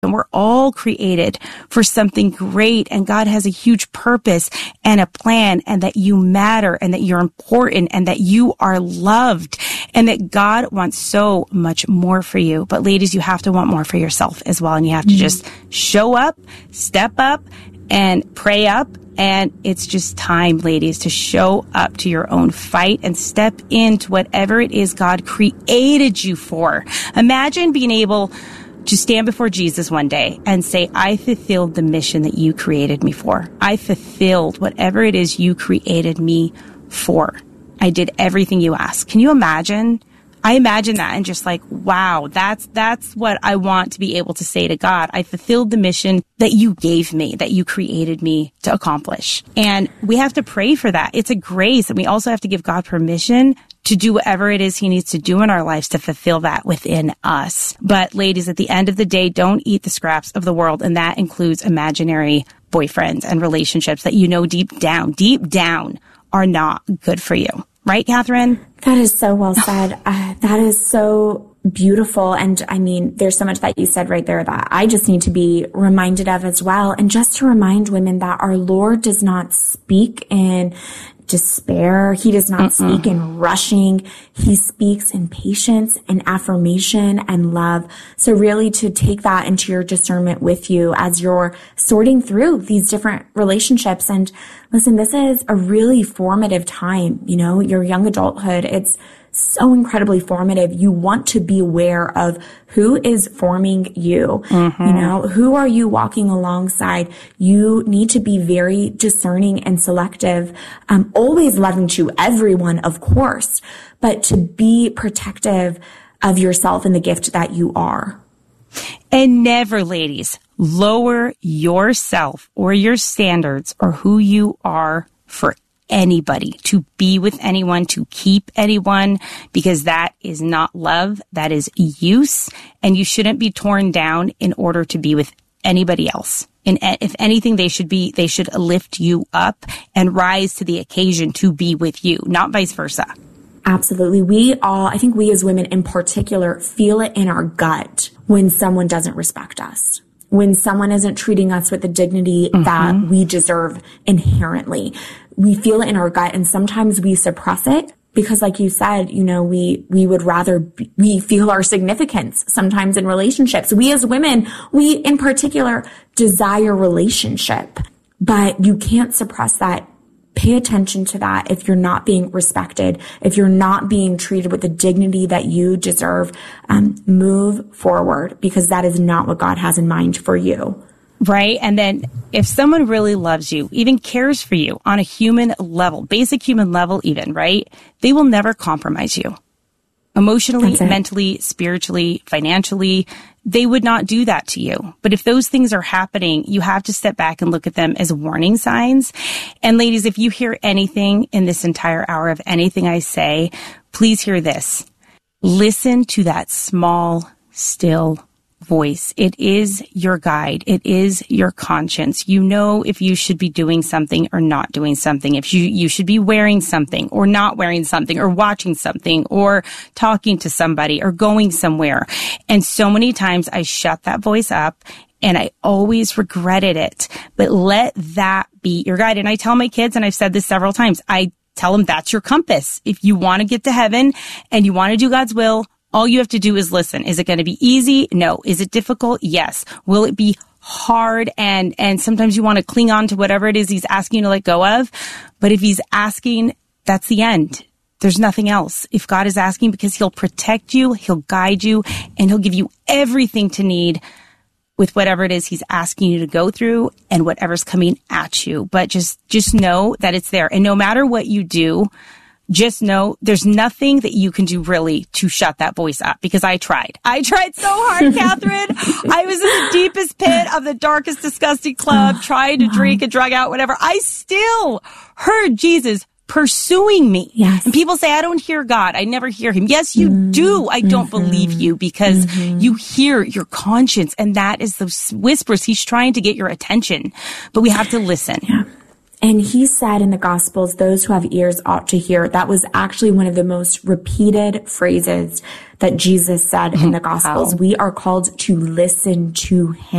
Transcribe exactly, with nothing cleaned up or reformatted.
and we're all created for something great. And God has a huge purpose and a plan, and that you matter, and that you're important, and that you are loved, and that God wants so much more for you. But ladies, you have to want more for yourself as well. And you have to just show up, step up, and pray up. And it's just time, ladies, to show up to your own fight and step into whatever it is God created you for. Imagine being able to stand before Jesus one day and say, I fulfilled the mission that you created me for. I fulfilled whatever it is you created me for. I did everything you asked. Can you imagine? I imagine that and just like, wow, that's, that's what I want to be able to say to God. I fulfilled the mission that you gave me, that you created me to accomplish. And we have to pray for that. It's a grace. And we also have to give God permission to do whatever it is he needs to do in our lives to fulfill that within us. But ladies, at the end of the day, don't eat the scraps of the world. And that includes imaginary boyfriends and relationships that you know deep down, deep down are not good for you. Right, Catherine? That is so well said. Uh, that is so beautiful. And I mean, there's so much that you said right there that I just need to be reminded of as well. And just to remind women that our Lord does not speak in despair. He does not Mm-mm. speak in rushing. He speaks in patience and affirmation and love. So really to take that into your discernment with you as you're sorting through these different relationships. And listen, this is a really formative time, you know, your young adulthood. It's so incredibly formative. You want to be aware of who is forming you. Mm-hmm. You know, who are you walking alongside? You need to be very discerning and selective, um, always loving to everyone, of course, but to be protective of yourself and the gift that you are. And never, ladies, lower yourself or your standards or who you are for anybody, to be with anyone, to keep anyone, because that is not love. That is use. And you shouldn't be torn down in order to be with anybody else. And if anything, they should be, they should lift you up and rise to the occasion to be with you, not vice versa. Absolutely. We all, I think we as women in particular, feel it in our gut when someone doesn't respect us, when someone isn't treating us with the dignity mm-hmm. that we deserve inherently. We feel it in our gut, and sometimes we suppress it because, like you said, you know, we, we would rather, be, we feel our significance sometimes in relationships. We as women, we in particular desire relationship, but you can't suppress that. Pay attention to that. If you're not being respected, if you're not being treated with the dignity that you deserve, um, move forward, because that is not what God has in mind for you. Right. And then if someone really loves you, even cares for you on a human level, basic human level even, right? They will never compromise you. Emotionally, mentally, spiritually, financially, they would not do that to you. But if those things are happening, you have to step back and look at them as warning signs. And ladies, if you hear anything in this entire hour of anything I say, please hear this. Listen to that small, still voice. It is your guide. It is your conscience. You know if you should be doing something or not doing something, if you, you should be wearing something or not wearing something or watching something or talking to somebody or going somewhere. And so many times I shut that voice up and I always regretted it. But let that be your guide. And I tell my kids, and I've said this several times, I tell them that's your compass. If you want to get to heaven and you want to do God's will, all you have to do is listen. Is it going to be easy? No. Is it difficult? Yes. Will it be hard? And, and sometimes you want to cling on to whatever it is he's asking you to let go of. But if he's asking, that's the end. There's nothing else. If God is asking, because he'll protect you, he'll guide you, and he'll give you everything to need with whatever it is he's asking you to go through and whatever's coming at you. But just, just know that it's there. And no matter what you do, just know there's nothing that you can do really to shut that voice up, because I tried. I tried so hard, Catherine. I was in the deepest pit of the darkest, disgusting club, oh, trying to wow. drink and drug out, whatever. I still heard Jesus pursuing me. Yes. And people say, I don't hear God. I never hear him. Yes, you mm-hmm. do. I don't mm-hmm. believe you, because mm-hmm. you hear your conscience, and that is those whispers. He's trying to get your attention, but we have to listen. Yeah. And he said in the Gospels, those who have ears ought to hear. That was actually one of the most repeated phrases that Jesus said in the Gospels. Wow. We are called to listen to him.